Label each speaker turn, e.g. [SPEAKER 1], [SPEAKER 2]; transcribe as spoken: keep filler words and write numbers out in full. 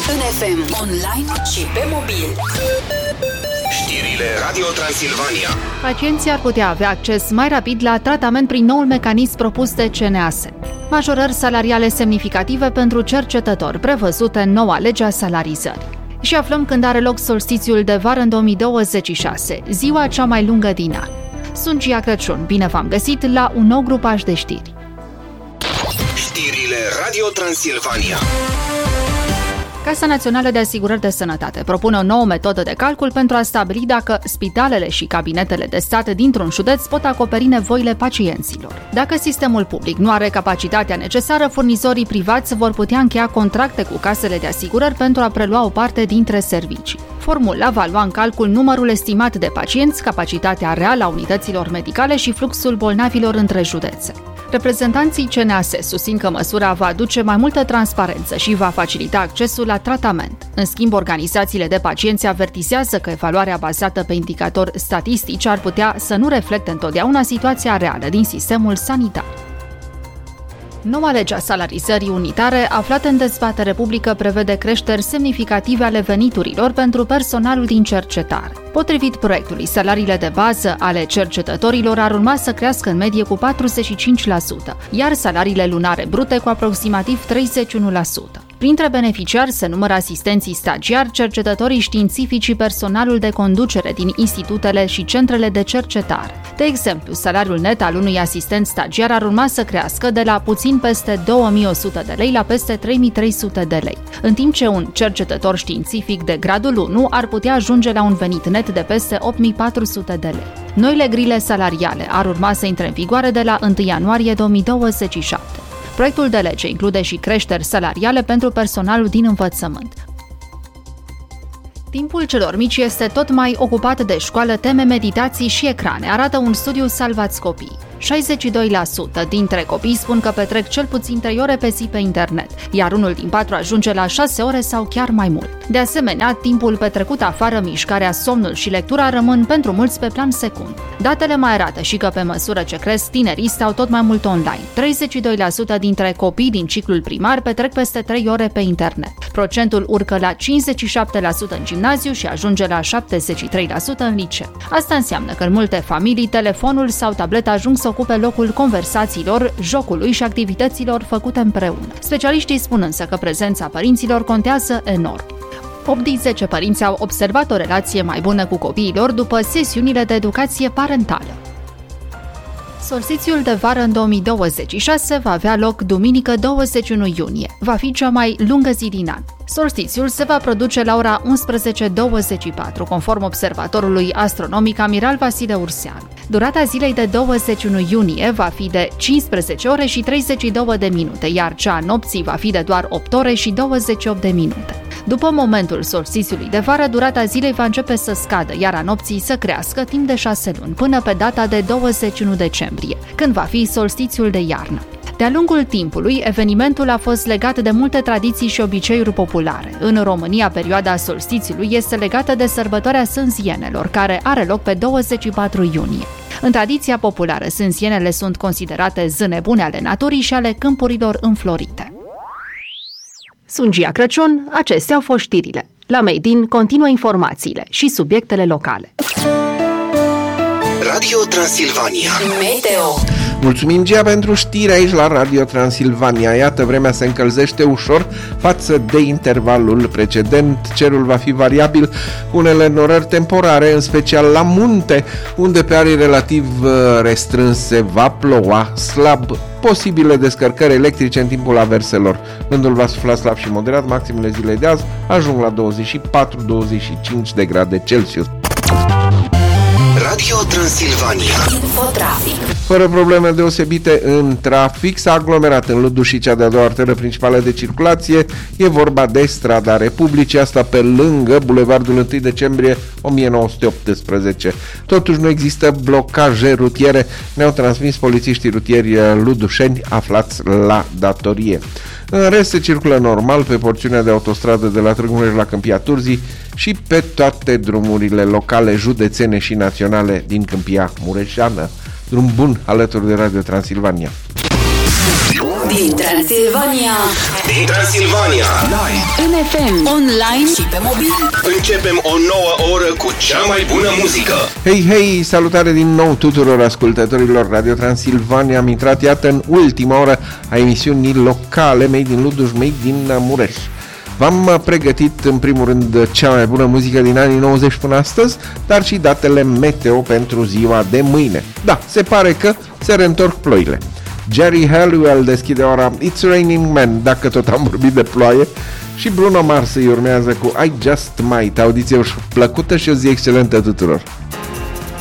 [SPEAKER 1] în F M, online și pe mobil.
[SPEAKER 2] Știrile Radio Transilvania.
[SPEAKER 3] Pacienții ar putea avea acces mai rapid la tratament prin noul mecanism propus de C N A S. Majorări salariale semnificative pentru cercetători prevăzute în noua lege a salarizării. Și aflăm când are loc solstițiul de vară în două mii douăzeci și șase, ziua cea mai lungă din an. Sunt Gia Crăciun, bine v-am găsit la un nou grupaj de știri.
[SPEAKER 2] Știrile Radio Transilvania.
[SPEAKER 3] Casa Națională de Asigurări de Sănătate propune o nouă metodă de calcul pentru a stabili dacă spitalele și cabinetele de stat dintr-un județ pot acoperi nevoile pacienților. Dacă sistemul public nu are capacitatea necesară, furnizorii privați vor putea încheia contracte cu casele de asigurări pentru a prelua o parte dintre servicii. Formula va lua în calcul numărul estimat de pacienți, capacitatea reală a unităților medicale și fluxul bolnavilor între județe. Reprezentanții C N A S susțin că măsura va aduce mai multă transparență și va facilita accesul la tratament. În schimb, organizațiile de pacienți avertizează că evaluarea bazată pe indicatori statistici ar putea să nu reflecte întotdeauna situația reală din sistemul sanitar. Noua lege a salarizării unitare, aflată în dezbatere publică, prevede creșteri semnificative ale veniturilor pentru personalul din cercetare. Potrivit proiectului, salariile de bază ale cercetătorilor ar urma să crească în medie cu patruzeci și cinci la sută, iar salariile lunare brute cu aproximativ treizeci și unu la sută. Printre beneficiari se numără asistenții stagiari, cercetătorii științifici și personalul de conducere din institutele și centrele de cercetare. De exemplu, salariul net al unui asistent stagiar ar urma să crească de la puțin peste două mii o sută de lei la peste trei mii trei sute de lei, în timp ce un cercetător științific de gradul unu ar putea ajunge la un venit net de peste opt mii patru sute de lei. Noile grile salariale ar urma să intre în vigoare de la întâi ianuarie două mii douăzeci și șapte. Proiectul de lege include și creșteri salariale pentru personalul din învățământ. Timpul celor mici este tot mai ocupat de școală, teme, meditații și ecrane, arată un studiu Salvați Copiii. șaizeci și doi la sută dintre copii spun că petrec cel puțin trei ore pe zi pe internet, iar unul din patru ajunge la șase ore sau chiar mai mult. De asemenea, timpul petrecut afară, mișcarea, somnul și lectura rămân pentru mulți pe plan secund. Datele mai arată și că pe măsură ce cresc, tinerii stau tot mai mult online. treizeci și doi la sută dintre copii din ciclul primar petrec peste trei ore pe internet. Procentul urcă la cincizeci și șapte la sută în gimnaziu și ajunge la șaptezeci și trei la sută în liceu. Asta înseamnă că în multe familii telefonul sau tableta ajung să ocupe locul conversațiilor, jocului și activităților făcute împreună. Specialiștii spun însă că prezența părinților contează enorm. opt din zece părinți au observat o relație mai bună cu copiilor după sesiunile de educație parentală. Solstițiul de vară în două mii douăzeci și șase va avea loc duminică douăzeci și unu iunie. Va fi cea mai lungă zi din an. Solstițiul se va produce la ora unsprezece douăzeci și patru, conform observatorului astronomic Amiral Vasile Urseanu. Durata zilei de douăzeci și unu iunie va fi de cincisprezece ore și treizeci și două de minute, iar cea a nopții va fi de doar opt ore și douăzeci și opt de minute. După momentul solstițiului de vară, durata zilei va începe să scadă, iar a nopții să crească timp de șase luni, până pe data de douăzeci și unu decembrie, când va fi solstițiul de iarnă. De-a lungul timpului, evenimentul a fost legat de multe tradiții și obiceiuri populare. În România, perioada solstițiului este legată de sărbătoarea Sânzienelor, care are loc pe douăzeci și patru iunie. În tradiția populară, sânzienele sunt considerate zâne bune ale naturii și ale câmpurilor înflorite. Sunt Gia Crăciun, acestea au fost știrile. La Made in continuă informațiile și subiectele locale.
[SPEAKER 2] Radio Transilvania.
[SPEAKER 1] Meteo.
[SPEAKER 4] Mulțumim, Gia, pentru știri aici la Radio Transilvania. Iată, vremea se încălzește ușor față de intervalul precedent. Cerul va fi variabil, unele norări temporare, în special la munte, unde pe arii relativ restrânse va ploua slab. Posibile descărcări electrice în timpul averselor. Vântul va sufla slab și moderat, maximele zilei de azi ajung la douăzeci și patru douăzeci și cinci de grade Celsius.
[SPEAKER 2] Radio Transilvania.
[SPEAKER 1] Infotrafic.
[SPEAKER 4] Fără probleme deosebite în trafic, s-a aglomerat în Ludu și cea de-a doua arteră principală de circulație. E vorba de strada Republicii, asta pe lângă bulevardul întâi decembrie o mie nouă sute optsprezece. Totuși nu există blocaje rutiere, ne-au transmis polițiștii rutieri ludușeni aflați la datorie. În rest se circulă normal pe porțiunea de autostradă de la Târgu Mureș la Câmpia Turzii și pe toate drumurile locale, județene și naționale din Câmpia Mureșeană. Drum bun alături de Radio Transilvania.
[SPEAKER 1] Din Transilvania.
[SPEAKER 2] Din Transilvania.
[SPEAKER 1] În F M, online și pe mobil.
[SPEAKER 2] Începem o nouă oră cu cea mai bună muzică.
[SPEAKER 4] Hei, hei, salutare din nou tuturor ascultătorilor Radio Transilvania. Am intrat, iată, în ultima oră a emisiunii locale Made in Luduș, Made in Mureș. V-am pregătit în primul rând cea mai bună muzică din anii nouăzeci până astăzi, dar și datele meteo pentru ziua de mâine. Da, se pare că se reîntorc ploile. Jerry Halliwell deschide ora It's Raining Man, dacă tot am vorbit de ploaie, și Bruno Mars îi urmează cu I Just Might. Audiție plăcută și o zi excelentă tuturor.